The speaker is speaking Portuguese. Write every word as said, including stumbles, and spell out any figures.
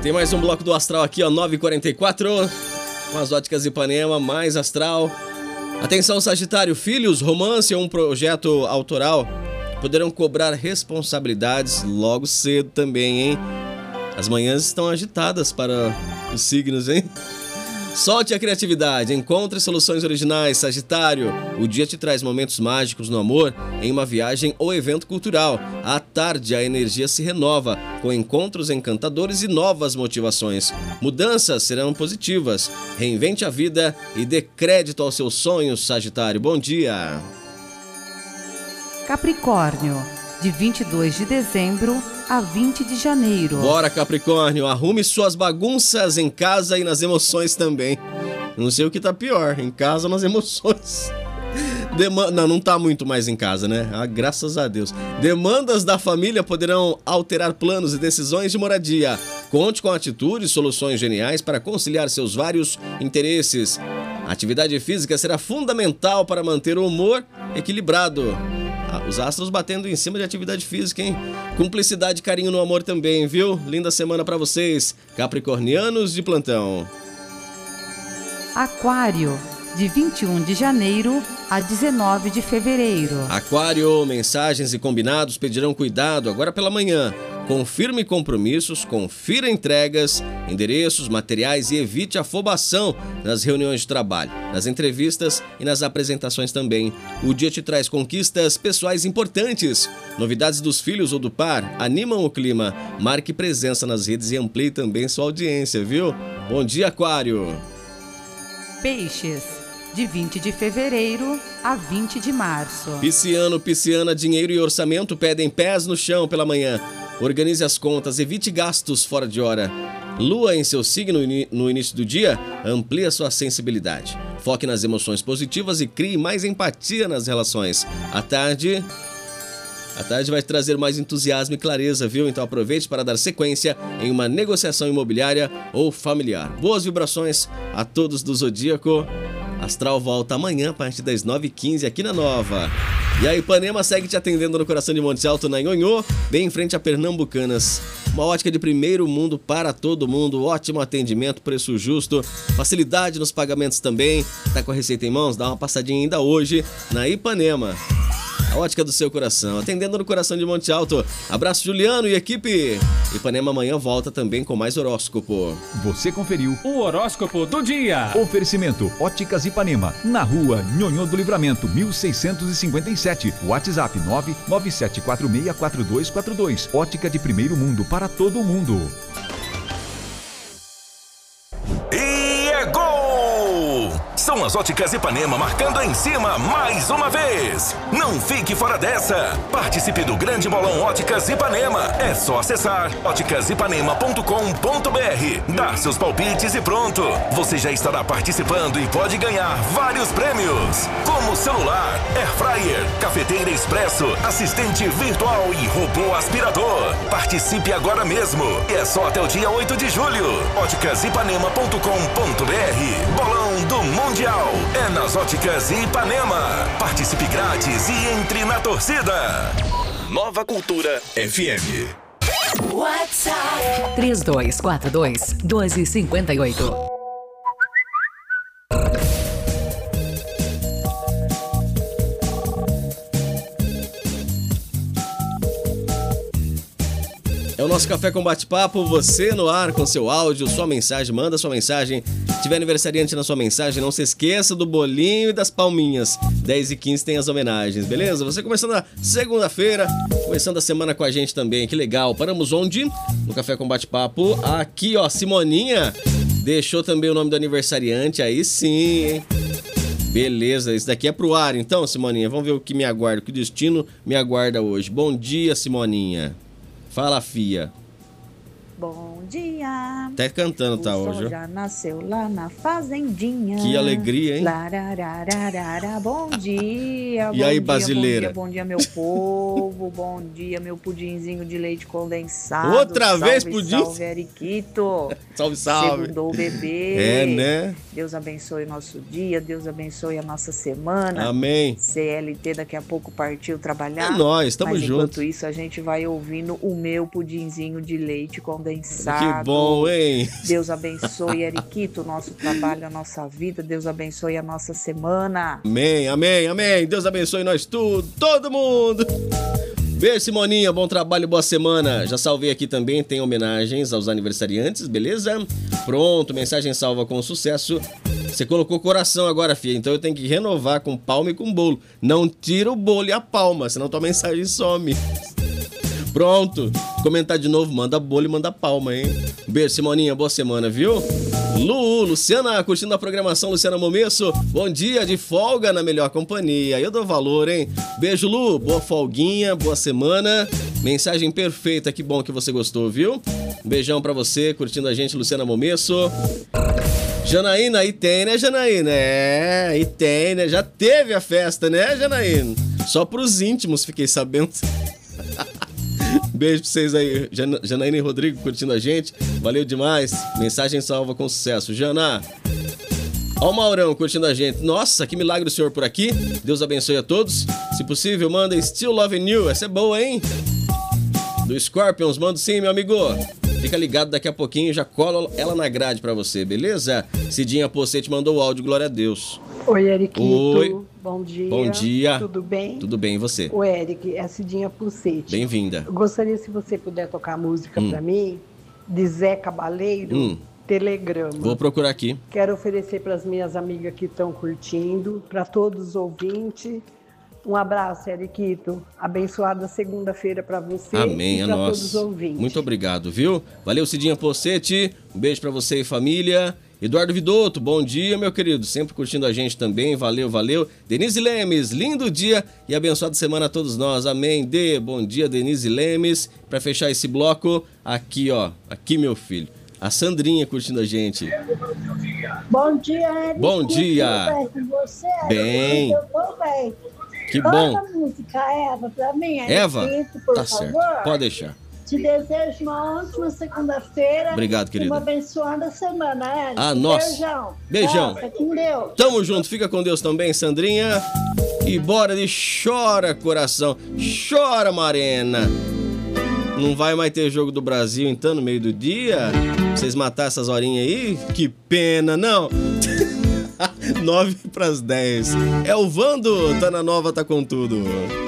Tem mais um bloco do Astral aqui, ó, nove e quarenta e quatro, com as óticas Ipanema, mais Astral. Atenção, Sagitário, filhos, romance ou um projeto autoral poderão cobrar responsabilidades logo cedo também, hein? As manhãs estão agitadas para os signos, hein? Solte a criatividade, encontre soluções originais, Sagitário. O dia te traz momentos mágicos no amor, em uma viagem ou evento cultural. À tarde, a energia se renova, com encontros encantadores e novas motivações. Mudanças serão positivas. Reinvente a vida e dê crédito aos seus sonhos, Sagitário. Bom dia! Capricórnio, de vinte e dois de dezembro a vinte de janeiro. Bora, Capricórnio, arrume suas bagunças em casa e nas emoções também. Não sei o que tá pior, em casa ou nas emoções. Dema... Não, não tá muito mais em casa, né? Ah, graças a Deus. Demandas da família poderão alterar planos e decisões de moradia. Conte com atitudes e soluções geniais para conciliar seus vários interesses. A atividade física será fundamental para manter o humor equilibrado. Ah, os astros batendo em cima de atividade física, hein? Cumplicidade e carinho no amor também, viu? Linda semana pra vocês, capricornianos de plantão. Aquário, de vinte e um de janeiro a dezenove de fevereiro. Aquário, mensagens e combinados pedirão cuidado agora pela manhã. Confirme compromissos, confira entregas, endereços, materiais e evite afobação nas reuniões de trabalho, nas entrevistas e nas apresentações também. O dia te traz conquistas pessoais importantes. Novidades dos filhos ou do par animam o clima. Marque presença nas redes e amplie também sua audiência, viu? Bom dia, Aquário! Peixes, de vinte de fevereiro a vinte de março. Pisciano, pisciana, dinheiro e orçamento pedem pés no chão pela manhã. Organize as contas, evite gastos fora de hora. Lua em seu signo no início do dia, amplie a sua sensibilidade. Foque nas emoções positivas e crie mais empatia nas relações. À tarde... À tarde vai trazer mais entusiasmo e clareza, viu? Então aproveite para dar sequência em uma negociação imobiliária ou familiar. Boas vibrações a todos do Zodíaco. Astral volta amanhã a partir das nove e quinze aqui na Nova. E a Ipanema segue te atendendo no coração de Monte Alto, na Nhonhô, bem em frente a Pernambucanas. Uma ótica de primeiro mundo para todo mundo, ótimo atendimento, preço justo, facilidade nos pagamentos também. Tá com a receita em mãos? Dá uma passadinha ainda hoje na Ipanema. A ótica do seu coração, atendendo no coração de Monte Alto. Abraço, Juliano e equipe. Ipanema amanhã volta também com mais horóscopo. Você conferiu o horóscopo do dia. Oferecimento Óticas Ipanema, na rua Nhonhô do Livramento, mil seiscentos e cinquenta e sete. WhatsApp nove nove sete quatro seis quatro dois quatro dois. Ótica de primeiro mundo para todo mundo. E é gol! São as Óticas Ipanema marcando em cima mais uma vez. Não fique fora dessa. Participe do grande bolão Óticas Ipanema. É só acessar óticas ipanema ponto com ponto br, dar seus palpites e pronto. Você já estará participando e pode ganhar vários prêmios, como celular, air fryer, cafeteira expresso, assistente virtual e robô aspirador. Participe agora mesmo. E é só até o dia oito de julho. óticas ipanema ponto com ponto br. Bolão do Mundial é nas Óticas Ipanema. Participe grátis e entre na torcida. Nova Cultura F M. WhatsApp três dois quatro dois, um dois cinco oito. É o nosso Café com Bate-Papo, você no ar com seu áudio, sua mensagem, manda sua mensagem. Se tiver aniversariante na sua mensagem, não se esqueça do bolinho e das palminhas. dez e quinze tem as homenagens, beleza? Você começando a segunda-feira, começando a semana com a gente também, que legal. Paramos onde? No Café com Bate-Papo. Aqui, ó, Simoninha deixou também o nome do aniversariante, aí sim, hein? Beleza, isso daqui é pro ar então, Simoninha. Vamos ver o que me aguarda, o que o destino me aguarda hoje. Bom dia, Simoninha. Fala, fia. Bom dia. Até cantando, tá, o hoje. sol já nasceu lá na fazendinha. Que alegria, hein? Lararararara. Bom dia. E bom aí, dia, brasileira? Bom dia, bom dia, meu povo. Bom dia, meu pudinzinho de leite condensado. Outra salve, vez pudim? Salve, Eriquito. Salve, salve. Segundou o bebê. É, né? Deus abençoe o nosso dia. Deus abençoe a nossa semana. Amém. C L T daqui a pouco partiu trabalhar. É nóis, tamo Mas junto. enquanto isso, a gente vai ouvindo o meu pudinzinho de leite condensado. condensado. Que bom, hein? Deus abençoe, Eriquito, o nosso trabalho, a nossa vida. Deus abençoe a nossa semana. Amém, amém, amém. Deus abençoe nós tudo, todo mundo. Beijo, Simoninha, bom trabalho, boa semana. Já salvei aqui também, tem homenagens aos aniversariantes, beleza? Pronto, mensagem salva com sucesso. Você colocou coração agora, filha, então eu tenho que renovar com palma e com bolo. Não tira o bolo e a palma, senão tua mensagem some. Pronto, comentar de novo, manda bolo e manda palma, hein? Beijo, Simoninha, boa semana, viu? Lu, Luciana, curtindo a programação, Luciana Momesso. Bom dia, de folga na melhor companhia. Eu dou valor, hein? Beijo, Lu, boa folguinha, boa semana. Mensagem perfeita, que bom que você gostou, viu? Um beijão pra você, curtindo a gente, Luciana Momesso. Janaína, aí tem, né, Janaína? É, aí tem, né? Já teve a festa, né, Janaína? Só pros íntimos, fiquei sabendo. Beijo pra vocês aí, Jan- Janaína e Rodrigo curtindo a gente. Valeu demais. Mensagem salva com sucesso. Jana. Ó o Maurão curtindo a gente. Nossa, que milagre o senhor por aqui. Deus abençoe a todos. Se possível, manda Still Loving You. Essa é boa, hein? Do Scorpions, manda sim, meu amigo. Fica ligado, daqui a pouquinho já cola ela na grade pra você, beleza? Cidinha Pocete mandou o áudio, glória a Deus. Oi, Eriquito. Oi. Bom dia. Bom dia. Tudo bem? Tudo bem, e você? O Eric, é a Cidinha Pulsete. Bem-vinda. Eu gostaria, se você puder tocar a música Hum. pra mim, de Zé Cabaleiro, Hum. Telegrama. Vou procurar aqui. Quero oferecer para as minhas amigas que estão curtindo, para todos os ouvintes. Um abraço, Eriquito. Abençoada segunda-feira para você Amém, e é para nosso. todos os ouvintes. Muito obrigado, viu? Valeu, Cidinha Pocete. Um beijo pra você e família. Eduardo Vidotto, bom dia, meu querido. Sempre curtindo a gente também. Valeu, valeu. Denise Lemes, lindo dia e abençoada semana a todos nós. Amém. Dê, bom dia, Denise Lemes. Pra fechar esse bloco, aqui, ó. Aqui, meu filho. A Sandrinha curtindo a gente. Bom dia, Eric. Bom dia. Tudo bem com você? Bem. Eu tô bem. Que bom. Toca a música Eva pra mim, Eric, Eva? por Tá favor. certo. Pode deixar. Te desejo uma ótima segunda-feira. Obrigado, E querida. uma abençoada semana, Eric. Ah, nossa. Beijão. Beijão. Fica com Deus. Tamo junto, fica com Deus também, Sandrinha. E bora de chora, coração. Chora, Marena. Não vai mais ter jogo do Brasil, então, no meio do dia? Vocês matar essas horinhas aí? Que pena, não. nove pras dez. É o Vando, tá na nova, tá com tudo.